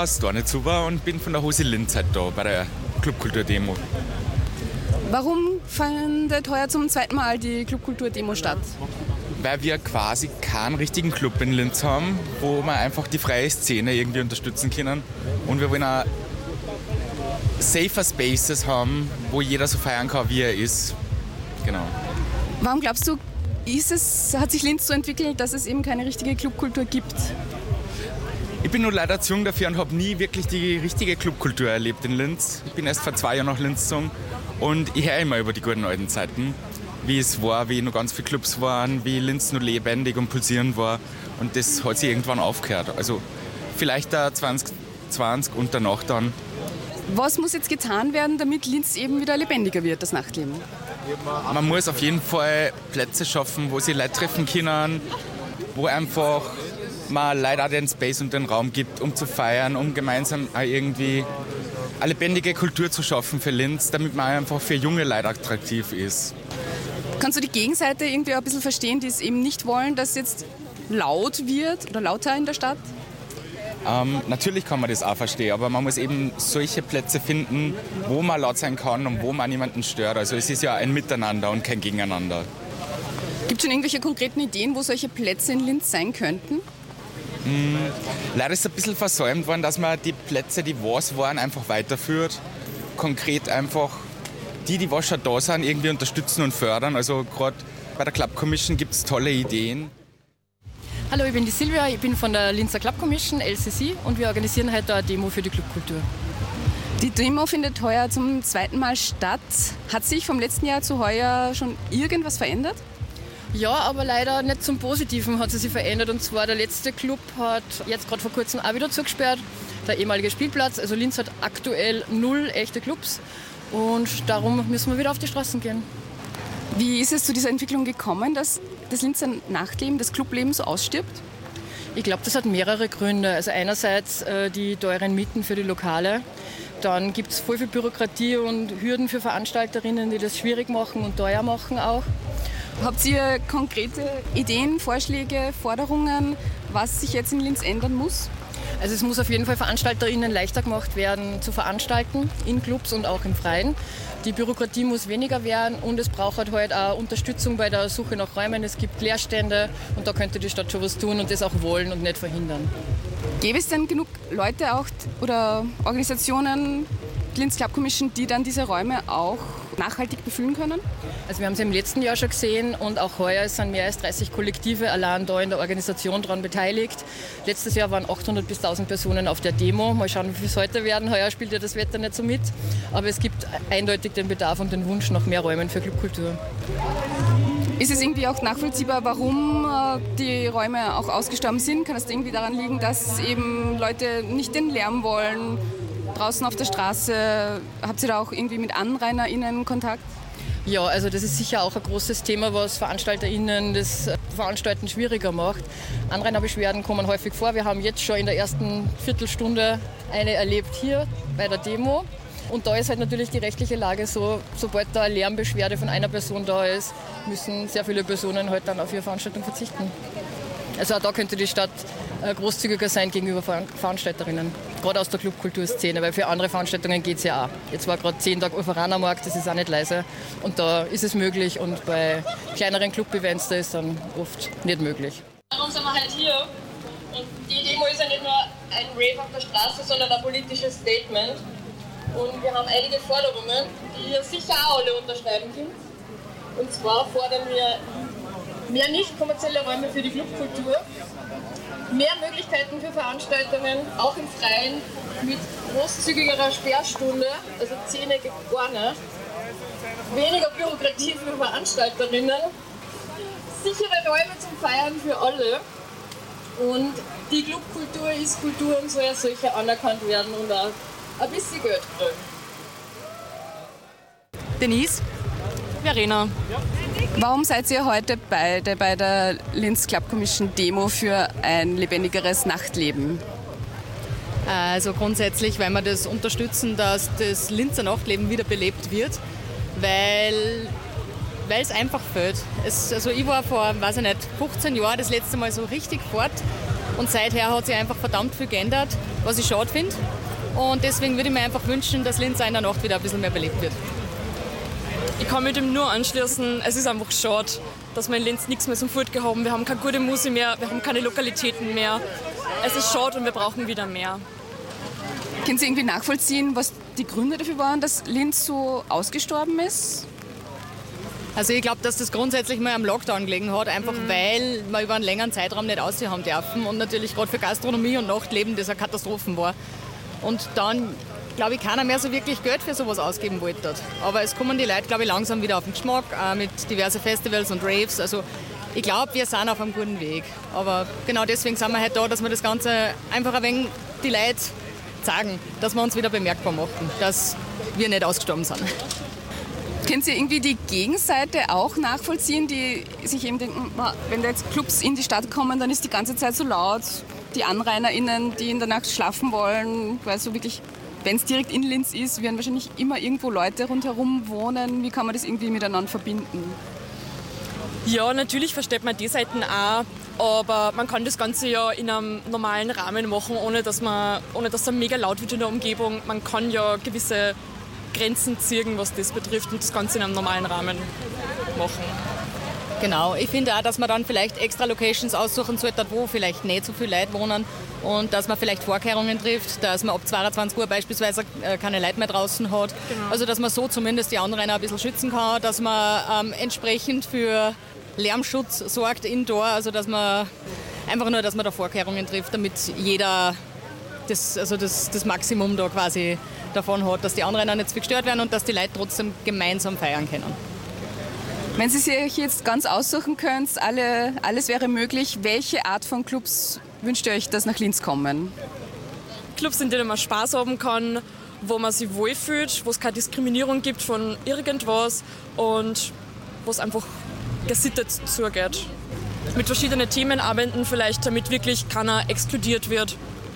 aus Dornitzuber und bin von der Hosi Linz halt da bei der Clubkultur-Demo. Warum findet heuer zum zweiten Mal die Clubkultur-Demo statt? Weil wir quasi keinen richtigen Club in Linz haben, wo wir einfach die freie Szene irgendwie unterstützen können. Und wir wollen auch safer Spaces haben, wo jeder so feiern kann, wie er ist. Genau. Warum glaubst du, hat sich Linz so entwickelt, dass es eben keine richtige Clubkultur gibt? Ich bin nur leider zu jung dafür und habe nie wirklich die richtige Clubkultur erlebt in Linz. Ich bin erst vor 2 Jahren nach Linz gezogen und ich höre immer über die guten alten Zeiten, wie es war, wie noch ganz viele Clubs waren, wie Linz noch lebendig und pulsierend war. Und das hat sich irgendwann aufgehört. Also vielleicht da 2020 und danach dann. Was muss jetzt getan werden, damit Linz eben wieder lebendiger wird, das Nachtleben? Man muss auf jeden Fall Plätze schaffen, wo sich Leute treffen können, wo einfach man Leute auch den Space und den Raum gibt, um zu feiern, um gemeinsam auch irgendwie eine lebendige Kultur zu schaffen für Linz, damit man einfach für junge Leute attraktiv ist. Kannst du die Gegenseite irgendwie ein bisschen verstehen, die es eben nicht wollen, dass jetzt laut wird oder lauter in der Stadt? Natürlich kann man das auch verstehen, aber man muss eben solche Plätze finden, wo man laut sein kann und wo man niemanden stört. Also es ist ja ein Miteinander und kein Gegeneinander. Gibt es schon irgendwelche konkreten Ideen, wo solche Plätze in Linz sein könnten? Leider ist es ein bisschen versäumt worden, dass man die Plätze, die was waren, einfach weiterführt. Konkret einfach die was schon da sind, irgendwie unterstützen und fördern. Also gerade bei der Club Commission gibt es tolle Ideen. Hallo, ich bin die Silvia, ich bin von der Linzer Club Commission, LCC, und wir organisieren heute eine Demo für die Clubkultur. Die Demo findet heuer zum zweiten Mal statt. Hat sich vom letzten Jahr zu heuer schon irgendwas verändert? Ja, aber leider nicht zum Positiven hat sie sich verändert. Und zwar der letzte Club hat jetzt gerade vor kurzem auch wieder zugesperrt, der ehemalige Spielplatz. Also Linz hat aktuell 0 echte Clubs und darum müssen wir wieder auf die Straßen gehen. Wie ist es zu dieser Entwicklung gekommen, dass das Linzer Nachtleben, das Clubleben so ausstirbt? Ich glaube, das hat mehrere Gründe. Also einerseits die teuren Mieten für die Lokale. Dann gibt es voll viel Bürokratie und Hürden für Veranstalterinnen, die das schwierig machen und teuer machen auch. Habt ihr konkrete Ideen, Vorschläge, Forderungen, was sich jetzt in Linz ändern muss? Also es muss auf jeden Fall VeranstalterInnen leichter gemacht werden, zu veranstalten, in Clubs und auch im Freien. Die Bürokratie muss weniger werden und es braucht halt auch Unterstützung bei der Suche nach Räumen. Es gibt Leerstände und da könnte die Stadt schon was tun und das auch wollen und nicht verhindern. Gäbe es denn genug Leute auch oder Organisationen, Linz Club Commission, die dann diese Räume auch nachhaltig befüllen können? Also wir haben es im letzten Jahr schon gesehen und auch heuer sind mehr als 30 Kollektive allein da in der Organisation daran beteiligt. Letztes Jahr waren 800 bis 1000 Personen auf der Demo. Mal schauen, wie viel es heute werden. Heuer spielt ja das Wetter nicht so mit. Aber es gibt eindeutig den Bedarf und den Wunsch nach mehr Räumen für Clubkultur. Ist es irgendwie auch nachvollziehbar, warum die Räume auch ausgestorben sind? Kann es irgendwie daran liegen, dass eben Leute nicht den Lärm wollen? Draußen auf der Straße, habt ihr da auch irgendwie mit AnrainerInnen Kontakt? Ja, also das ist sicher auch ein großes Thema, was VeranstalterInnen das Veranstalten schwieriger macht. Anrainerbeschwerden kommen häufig vor. Wir haben jetzt schon in der ersten Viertelstunde eine erlebt hier bei der Demo. Und da ist halt natürlich die rechtliche Lage so, sobald da eine Lärmbeschwerde von einer Person da ist, müssen sehr viele Personen halt dann auf ihre Veranstaltung verzichten. Also auch da könnte die Stadt großzügiger sein gegenüber Veranstalterinnen, gerade aus der Clubkulturszene, weil für andere Veranstaltungen geht es ja auch. Jetzt war gerade 10 Tage Uferanermarkt, das ist auch nicht leise und da ist es möglich und bei kleineren Club-Events da ist dann oft nicht möglich. Darum sind wir halt hier und die Demo ist ja nicht nur ein Rave auf der Straße, sondern ein politisches Statement und wir haben einige Forderungen, die ihr sicher auch alle unterschreiben könnt. Und zwar fordern wir mehr nicht kommerzielle Räume für die Clubkultur, mehr Möglichkeiten für Veranstaltungen, auch im Freien, mit großzügigerer Sperrstunde, also 10 geht gar nicht, weniger Bürokratie für Veranstalterinnen, sichere Räume zum Feiern für alle und die Clubkultur ist Kultur und soll als solche anerkannt werden und auch ein bisschen Geld kriegen. Denise? Verena. Warum seid ihr heute bei der Linz Club Commission Demo für ein lebendigeres Nachtleben? Also grundsätzlich, weil wir das unterstützen, dass das Linzer Nachtleben wieder belebt wird, weil es einfach fehlt. Also ich war vor, 15 Jahren das letzte Mal so richtig fort Und seither hat sich einfach verdammt viel geändert, was ich schade finde. Und deswegen würde ich mir einfach wünschen, dass Linz in der Nacht wieder ein bisschen mehr belebt wird. Ich kann mit dem nur anschließen, es ist einfach schade, dass wir in Linz nichts mehr zum Furtge haben. Wir haben keine gute Musik mehr, wir haben keine Lokalitäten mehr. Es ist schade und wir brauchen wieder mehr. Können Sie irgendwie nachvollziehen, was die Gründe dafür waren, dass Linz so ausgestorben ist? Also ich glaube, dass das grundsätzlich mal am Lockdown gelegen hat, einfach weil wir über einen längeren Zeitraum nicht aussehen haben dürfen und natürlich gerade für Gastronomie und Nachtleben das eine Katastrophe war. Und dann, glaube ich, keiner mehr so wirklich Geld für sowas ausgeben wollte. Aber es kommen die Leute, glaube ich, langsam wieder auf den Geschmack, mit diversen Festivals und Raves. Also ich glaube, wir sind auf einem guten Weg. Aber genau deswegen sind wir heute da, dass wir das Ganze einfach ein wenig die Leute sagen, dass wir uns wieder bemerkbar machen, dass wir nicht ausgestorben sind. Können Sie irgendwie die Gegenseite auch nachvollziehen, die sich eben denken, wenn da jetzt Clubs in die Stadt kommen, dann ist die ganze Zeit so laut. Die AnrainerInnen, die in der Nacht schlafen wollen, weil so wirklich, wenn es direkt in Linz ist, werden wahrscheinlich immer irgendwo Leute rundherum wohnen. Wie kann man das irgendwie miteinander verbinden? Ja, natürlich versteht man die Seiten auch, aber man kann das Ganze ja in einem normalen Rahmen machen, ohne dass es mega laut wird in der Umgebung. Man kann ja gewisse Grenzen ziehen, was das betrifft, und das Ganze in einem normalen Rahmen machen. Genau, ich finde auch, dass man dann vielleicht extra Locations aussuchen sollte, wo vielleicht nicht so viele Leute wohnen und dass man vielleicht Vorkehrungen trifft, dass man ab 22 Uhr beispielsweise keine Leute mehr draußen hat. Genau. Also dass man so zumindest die Anrainer ein bisschen schützen kann, dass man entsprechend für Lärmschutz sorgt indoor, also dass man einfach nur, dass man da Vorkehrungen trifft, damit jeder das Maximum da quasi davon hat, dass die Anrainer nicht zu viel gestört werden und dass die Leute trotzdem gemeinsam feiern können. Wenn Sie sich jetzt ganz aussuchen könnt, alles wäre möglich, welche Art von Clubs wünscht ihr euch, dass nach Linz kommen? Clubs, in denen man Spaß haben kann, wo man sich wohlfühlt, wo es keine Diskriminierung gibt von irgendwas und wo es einfach gesittet zugeht. Mit verschiedenen Themen arbeiten vielleicht, damit wirklich keiner exkludiert wird.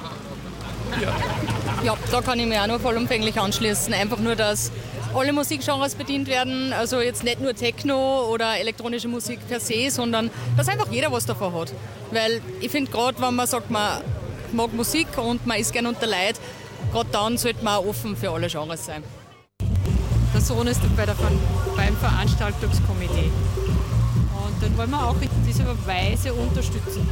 Ja, da kann ich mich auch nur vollumfänglich anschließen. Einfach nur, dass alle Musikgenres bedient werden, also jetzt nicht nur Techno oder elektronische Musik per se, sondern dass einfach jeder was davon hat. Weil ich finde gerade, wenn man sagt, man mag Musik und man ist gerne unter Leid, gerade dann sollte man auch offen für alle Genres sein. Der Sohn ist beim Veranstaltungskomitee und dann wollen wir auch in dieser Weise unterstützen.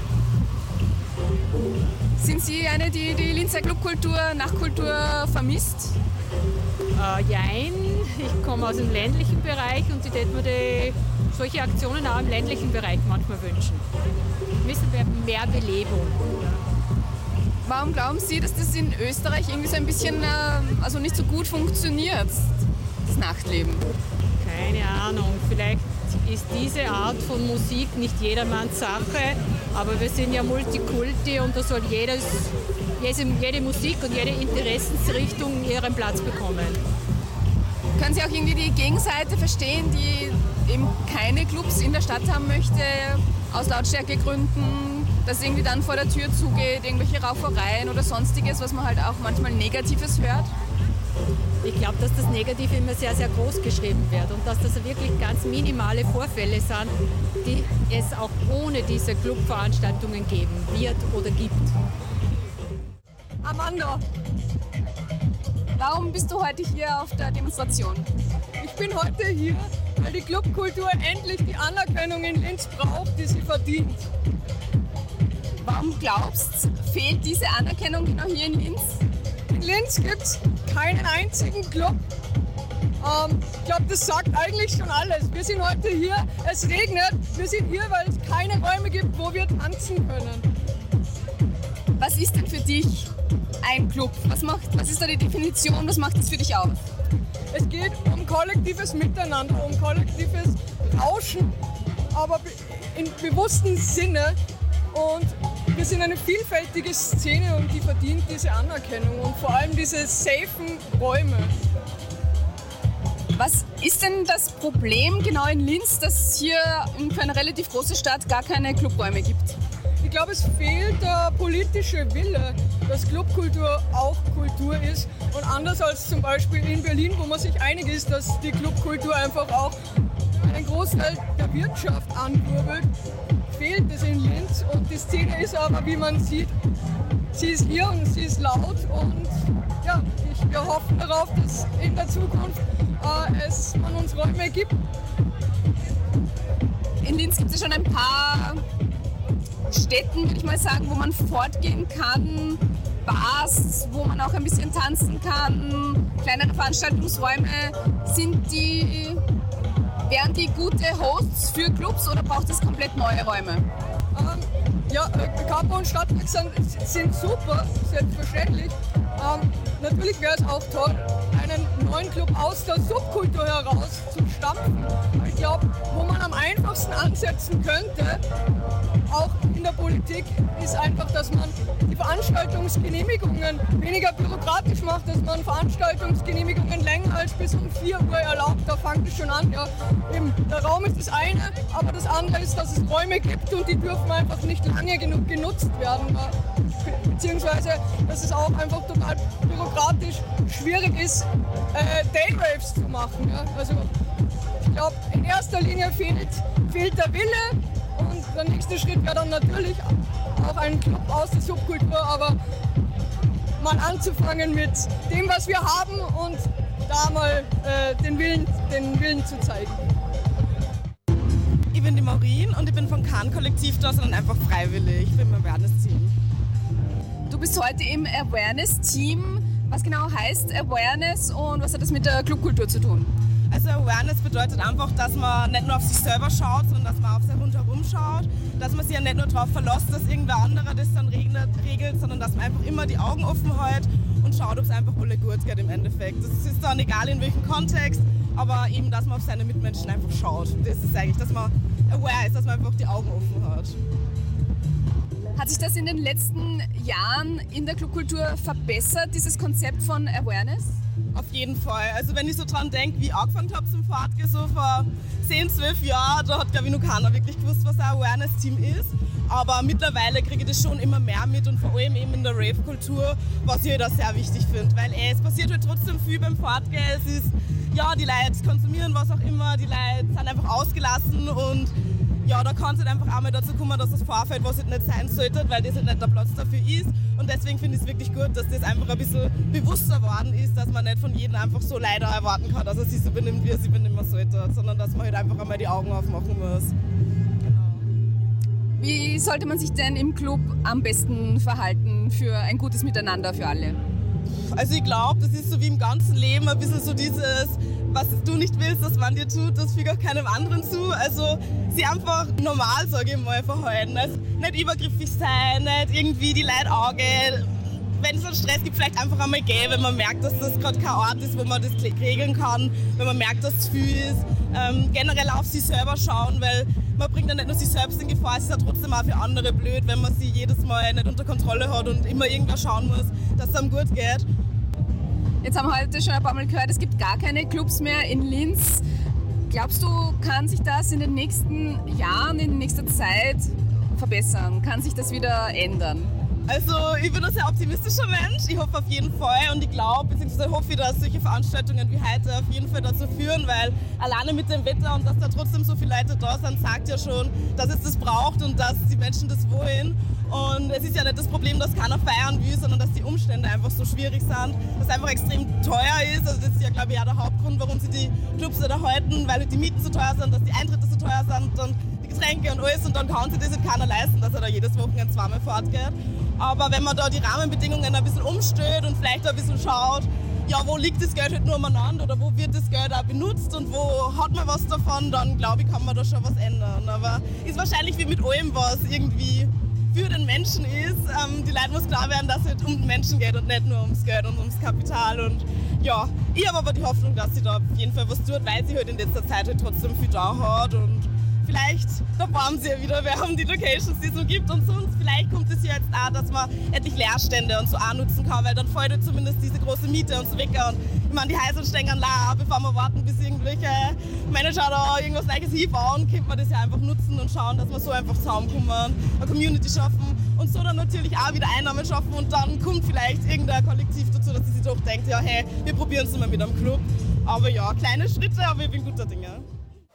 Sind Sie eine, die die Linzer Clubkultur, Nachtkultur vermisst? Jein, ich komme aus dem ländlichen Bereich und ich würde mir solche Aktionen auch im ländlichen Bereich manchmal wünschen. Müssen wir mehr Belebung. Warum glauben Sie, dass das in Österreich irgendwie so ein bisschen also nicht so gut funktioniert, das Nachtleben? Keine Ahnung, vielleicht ist diese Art von Musik nicht jedermanns Sache, aber wir sind ja Multikulti und da soll jede Musik und jede Interessensrichtung ihren Platz bekommen. Können Sie auch irgendwie die Gegenseite verstehen, die eben keine Clubs in der Stadt haben möchte, aus Lautstärkegründen, dass irgendwie dann vor der Tür zugeht, irgendwelche Raufereien oder sonstiges, was man halt auch manchmal Negatives hört? Ich glaube, dass das Negative immer sehr, sehr groß geschrieben wird und dass das wirklich ganz minimale Vorfälle sind, die es auch ohne diese Clubveranstaltungen geben wird oder gibt. Amanda, warum bist du heute hier auf der Demonstration? Ich bin heute hier, weil die Clubkultur endlich die Anerkennung in Linz braucht, die sie verdient. Warum glaubst du, fehlt diese Anerkennung genau hier in Linz? In Linz gibt es keinen einzigen Club. Ich glaube, das sagt eigentlich schon alles. Wir sind heute hier, es regnet, wir sind hier, weil es keine Räume gibt, wo wir tanzen können. Was ist denn für dich ein Club? Was ist da die Definition? Was macht es für dich aus? Es geht um kollektives Miteinander, um kollektives Rauschen, aber im bewussten Sinne. Und wir sind eine vielfältige Szene und die verdient diese Anerkennung und vor allem diese safen Räume. Was ist denn das Problem genau in Linz, dass es hier für eine relativ große Stadt gar keine Clubräume gibt? Ich glaube, es fehlt der politische Wille, dass Clubkultur auch Kultur ist. Und anders als zum Beispiel in Berlin, wo man sich einig ist, dass die Clubkultur einfach auch einen Großteil der Wirtschaft ankurbelt, fehlt es in Linz und die Szene ist aber, wie man sieht, sie ist hier und sie ist laut und ja, wir hoffen darauf, dass in der Zukunft man uns Räume gibt. In Linz gibt es schon ein paar Städten, würde ich mal sagen, wo man fortgehen kann, Bars, wo man auch ein bisschen tanzen kann, kleinere Veranstaltungsräume. Wären die gute Hosts für Clubs oder braucht es komplett neue Räume? Kapo und Stadtwerk sind super, selbstverständlich. Natürlich wäre es auch toll, einen neuen Club aus der Subkultur heraus zu stampfen. Ich glaube, wo man am einfachsten ansetzen könnte, auch in der Politik, ist einfach, dass man die Veranstaltungsgenehmigungen weniger bürokratisch macht, dass man Veranstaltungsgenehmigungen länger als bis um 4 Uhr erlaubt. Da fängt es schon an. Ja. Eben, der Raum ist das eine, aber das andere ist, dass es Räume gibt und die dürfen einfach nicht lange genug genutzt werden. Beziehungsweise, dass es auch einfach total bürokratisch schwierig ist, Dayraves zu machen. Ja. Also ich glaube, in erster Linie fehlt der Wille und der nächste Schritt wäre dann natürlich auch ein Club aus der Subkultur, aber mal anzufangen mit dem, was wir haben und da mal den Willen zu zeigen. Ich bin die Maureen und ich bin vom Kahn-Kollektiv da, sondern einfach freiwillig. Ich bin im Awareness-Team. Du bist heute im Awareness-Team. Was genau heißt Awareness und was hat das mit der Clubkultur zu tun? Also Awareness bedeutet einfach, dass man nicht nur auf sich selber schaut, sondern dass man auf sich rundherum schaut. Dass man sich ja nicht nur darauf verlässt, dass irgendwer anderer das dann regelt, sondern dass man einfach immer die Augen offen hält und schaut, ob es einfach alle gut geht im Endeffekt. Das ist dann egal in welchem Kontext, aber eben, dass man auf seine Mitmenschen einfach schaut. Das ist eigentlich, dass man aware ist, dass man einfach die Augen offen hat. Hat sich das in den letzten Jahren in der Clubkultur verbessert, dieses Konzept von Awareness? Auf jeden Fall. Also wenn ich so dran denke, wie ich angefangen habe zum Fortgehen, so vor 10, 12 Jahren, da hat glaube ich noch keiner wirklich gewusst, was ein Awareness-Team ist. Aber mittlerweile kriege ich das schon immer mehr mit und vor allem eben in der Rave-Kultur, was ich halt auch sehr wichtig finde. Weil es passiert halt trotzdem viel beim Fortgehen. Es ist, ja, die Leute konsumieren was auch immer, die Leute sind einfach ausgelassen und ja, da kann es halt einfach auch mal dazu kommen, dass das vorfällt, was halt nicht sein sollte, weil das halt nicht der Platz dafür ist. Und deswegen finde ich es wirklich gut, dass das einfach ein bisschen bewusster geworden ist, dass man nicht von jedem einfach so leider erwarten kann, dass er sich so benimmt, wie er sich benehmen sollte, sondern dass man halt einfach einmal die Augen aufmachen muss. Genau. Wie sollte man sich denn im Club am besten verhalten für ein gutes Miteinander für alle? Also ich glaube, das ist so wie im ganzen Leben ein bisschen so dieses, was du nicht willst, dass man dir tut, das fügt auch keinem anderen zu. Also sie einfach normal, sage ich mal, verhalten. Also nicht übergriffig sein, nicht irgendwie die Leute angehen. Wenn es einen Stress gibt, vielleicht einfach einmal gehen, wenn man merkt, dass das gerade kein Ort ist, wo man das regeln kann, wenn man merkt, dass es viel ist. Generell auf sich selber schauen, weil man bringt ja nicht nur sich selbst in Gefahr, es ist ja trotzdem auch für andere blöd, wenn man sie jedes Mal nicht unter Kontrolle hat und immer irgendwer schauen muss, dass es einem gut geht. Jetzt haben wir heute schon ein paar Mal gehört, es gibt gar keine Clubs mehr in Linz. Glaubst du, kann sich das in den nächsten Jahren, in nächster Zeit verbessern? Kann sich das wieder ändern? Also ich bin ein sehr optimistischer Mensch, ich hoffe auf jeden Fall und ich glaube, beziehungsweise hoffe, dass solche Veranstaltungen wie heute auf jeden Fall dazu führen, weil alleine mit dem Wetter und dass da trotzdem so viele Leute da sind, sagt ja schon, dass es das braucht und dass die Menschen das wollen. Und es ist ja nicht das Problem, dass keiner feiern will, sondern dass die Umstände einfach so schwierig sind, dass es einfach extrem teuer ist. Also das ist ja, glaube ich, auch der Hauptgrund, warum sie die Clubs nicht erhalten, weil die Mieten so teuer sind, dass die Eintritte so teuer sind und die Getränke und alles und dann kann sich das halt keiner leisten, dass er da jedes Wochenende zweimal fortgeht. Aber wenn man da die Rahmenbedingungen ein bisschen umstellt und vielleicht ein bisschen schaut, ja, wo liegt das Geld halt nur umeinander oder wo wird das Geld auch benutzt und wo hat man was davon, dann glaube ich, kann man da schon was ändern. Aber ist wahrscheinlich wie mit allem, was irgendwie für den Menschen ist. Die Leute muss klar werden, dass es halt um den Menschen geht und nicht nur ums Geld und ums Kapital. Und ja, ich habe aber die Hoffnung, dass sie da auf jeden Fall was tut, weil sie halt in letzter Zeit halt trotzdem viel da hat und vielleicht, da bauen sie ja wieder, wir haben die Locations, die es so gibt und sonst. Vielleicht kommt es ja jetzt auch, dass man endlich Leerstände und so auch nutzen kann, weil dann fällt halt zumindest diese große Miete und so weg. Und ich meine, die Häuser stehen leer, bevor wir warten, bis irgendwelche Manager da irgendwas Neues hinbauen, könnte man das ja einfach nutzen und schauen, dass wir so einfach zusammenkommen, eine Community schaffen und so dann natürlich auch wieder Einnahmen schaffen und dann kommt vielleicht irgendein Kollektiv dazu, dass sie sich doch denkt, ja hey, wir probieren es mal mit einem Club. Aber ja, kleine Schritte, aber ich bin guter Dinge.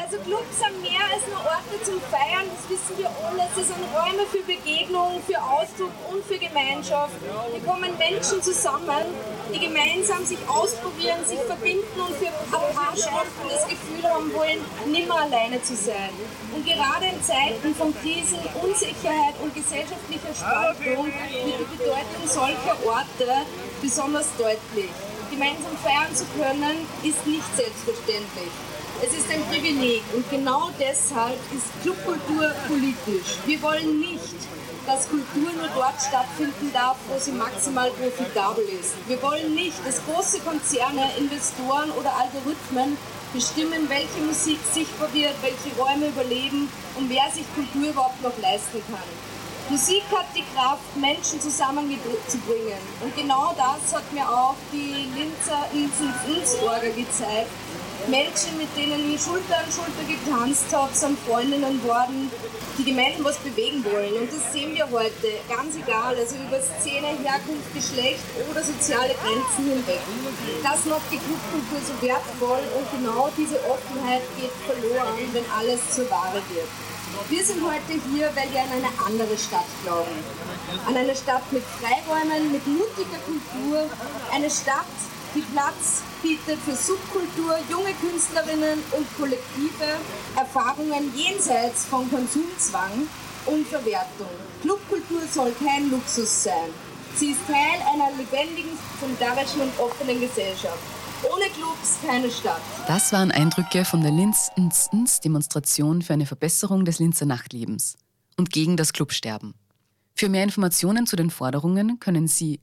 Also Clubs sind mehr als nur Orte zum Feiern, das wissen wir alle. Sie sind Räume für Begegnung, für Ausdruck und für Gemeinschaft. Hier kommen Menschen zusammen, die gemeinsam sich ausprobieren, sich verbinden und für ein paar Stunden das Gefühl haben wollen, nimmer alleine zu sein. Und gerade in Zeiten von Krisen, Unsicherheit und gesellschaftlicher Spaltung wird die Bedeutung solcher Orte besonders deutlich. Gemeinsam feiern zu können, ist nicht selbstverständlich. Es ist ein Privileg und genau deshalb ist Clubkultur politisch. Wir wollen nicht, dass Kultur nur dort stattfinden darf, wo sie maximal profitabel ist. Wir wollen nicht, dass große Konzerne, Investoren oder Algorithmen bestimmen, welche Musik sichtbar wird, welche Räume überleben und wer sich Kultur überhaupt noch leisten kann. Musik hat die Kraft, Menschen zusammenzubringen. Und genau das hat mir auch die Linzer Inz-Orga gezeigt. Menschen, mit denen ich Schulter an Schulter getanzt habe, sind Freundinnen geworden, die gemeinsam was bewegen wollen. Und das sehen wir heute, ganz egal, also über Szene, Herkunft, Geschlecht oder soziale Grenzen hinweg. Das macht die Clubkultur so wertvoll und genau diese Offenheit geht verloren, wenn alles zur Ware wird. Wir sind heute hier, weil wir an eine andere Stadt glauben. An eine Stadt mit Freiräumen, mit mutiger Kultur, eine Stadt, die Platz bietet für Subkultur, junge Künstlerinnen und kollektive Erfahrungen jenseits von Konsumzwang und Verwertung. Clubkultur soll kein Luxus sein. Sie ist Teil einer lebendigen, solidarischen und offenen Gesellschaft. Ohne Clubs keine Stadt. Das waren Eindrücke von der Linz-Demonstration für eine Verbesserung des Linzer Nachtlebens und gegen das Clubsterben. Für mehr Informationen zu den Forderungen können Sie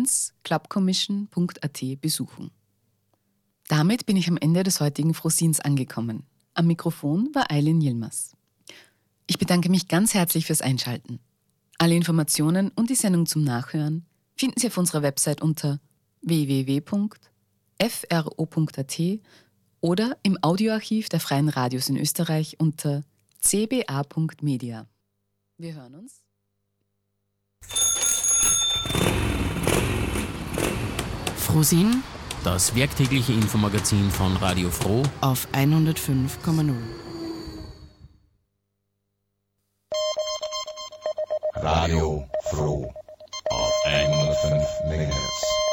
linzclubcommission.at besuchen. Damit bin ich am Ende des heutigen Frosins angekommen. Am Mikrofon war Eileen Yilmaz. Ich bedanke mich ganz herzlich fürs Einschalten. Alle Informationen und die Sendung zum Nachhören finden Sie auf unserer Website unter www.fro.at oder im Audioarchiv der Freien Radios in Österreich unter cba.media. Wir hören uns. Frosin, das werktägliche Infomagazin von Radio Froh auf 105,0. Radio Froh auf 105 MHz.